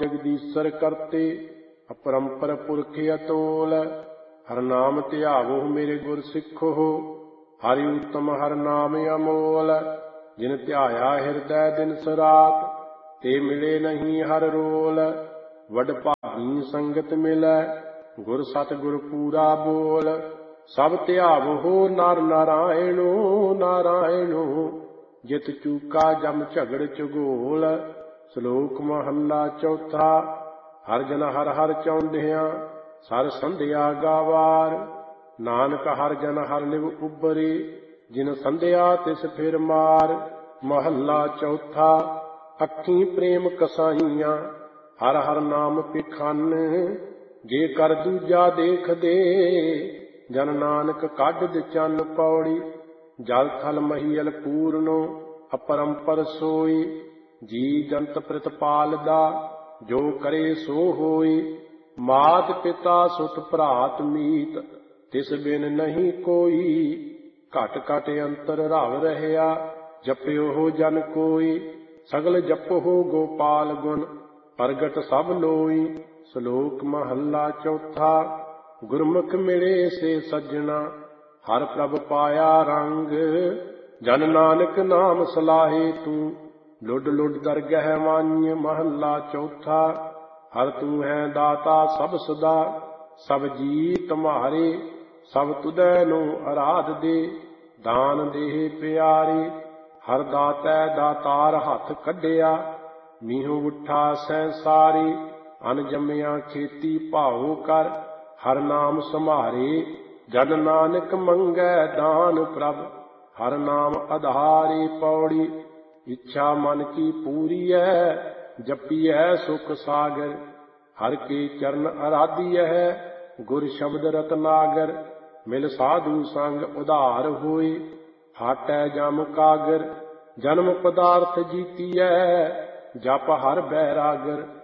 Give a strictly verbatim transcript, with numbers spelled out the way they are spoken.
जगदीश्वर करते, अपरंपर पुरख अतोल। हर नाम ध्यावो मेरे गुर सिखो, हरि उत्तम हर नाम अमोल। जिन ध्याया हृदय दिन सरात, ते मिले नहीं हर रोल। वड भागी संगत मिलै, गुर सतगुर पूरा बोल। सब ध्यावो नर नारायणो नारायणो, जित चूका जम झगड़ चुगोल। श्लोक महला चौथा। हर जन हर हर चौंधिया, सर संध्या गावार। नानक हर जन हर लिव उबरे, जिन संध्या तिस फिर मार। महला चौथा। अखी प्रेम कसाईयां, हर हर नाम पिखन। जे कर दूजा देख दे, जन नानक काढ चन पौड़ी। जल थल महीयल पूरनो, अपरंपर सोई। जी जंत प्रतिपाल दा, जो करे सो होई। मात पिता सुत भरात मीत, तिस बिन नहीं कोई। घट घट अंतर रव रहया, जप्यो हो जन कोई। सगल जपो गोपाल गुण, प्रगट सब लोई। श्लोक महला चौथा। गुरमुख मिले से सज्जना, हर प्रभ पाया रंग। जन नानक नाम सलाहे तू, लुड लुड दरगह वान्य। महला चौथा। हर तू है दाता सब सदा, सब जी तुम्हारे। सब तुदै नो आराध दे, दान देह प्यारे। हर दातै दातार हथ कढिया, मीहों उठा सैंसारे। अन जम्मिया खेती भाओ कर, हर नाम सम्हारे। जन नानक मंगै दान प्रभ, हर नाम आधारे। पौड़ी। इच्छा मन की पूरी है, जपिय सुख सागर। हर के चरण आराधिय है, गुर शब्द रतनागर। मिल साधु संग उधार होए, हाटै जम कागर। जन्म पदार्थ जीतीय, जप हर बैरागर।